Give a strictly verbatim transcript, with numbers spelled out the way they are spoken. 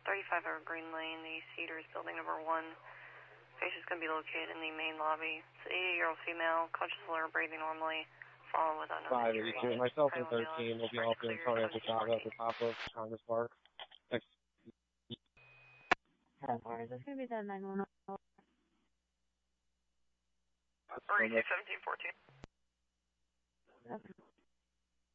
thirty-five Evergreen Lane, the Cedars, building number one. Patient's going to be located in the main lobby. It's an eighty-year-old female, conscious alert, breathing normally, following with unknown five injury. eighty-two. Myself and thirteen will be off in Antonio Chicago at the top of Congress Park. Thanks. Or is this going to be the nine one one? thirty-two seventeen fourteen.